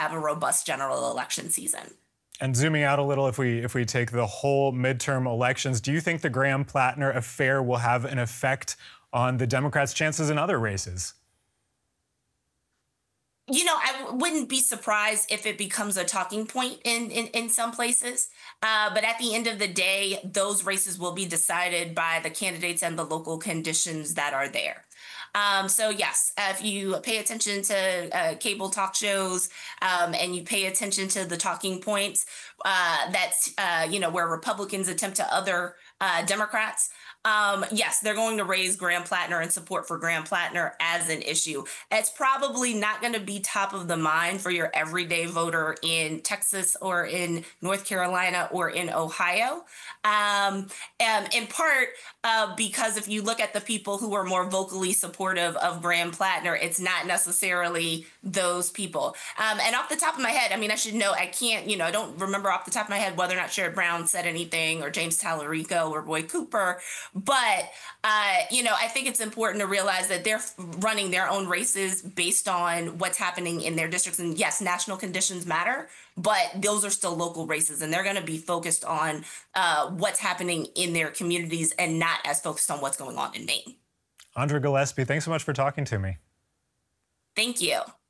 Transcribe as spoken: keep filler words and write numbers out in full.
have a robust general election season. And zooming out a little, if we if we take the whole midterm elections, do you think the Graham-Plattner affair will have an effect on the Democrats' chances in other races? You know, I w- wouldn't be surprised if it becomes a talking point in in, in some places. Uh, but at the end of the day, those races will be decided by the candidates and the local conditions that are there. Um, so yes, uh, if you pay attention to uh, cable talk shows um, and you pay attention to the talking points, uh, that's uh, you know where Republicans attempt to other uh, Democrats. Um, yes, they're going to raise Graham Plattner and support for Graham Plattner as an issue. It's probably not going to be top of the mind for your everyday voter in Texas or in North Carolina or in Ohio. Um, and in part uh, because if you look at the people who are more vocally supportive of Graham Plattner, it's not necessarily those people. Um, and off the top of my head, I mean, I should know, I can't, you know, I don't remember off the top of my head whether or not Sherrod Brown said anything or James Tallarico or Roy Cooper. But, uh, you know, I think it's important to realize that they're running their own races based on what's happening in their districts. And yes, national conditions matter, but those are still local races. And they're going to be focused on uh, what's happening in their communities and not as focused on what's going on in Maine. Andra Gillespie, thanks so much for talking to me. Thank you.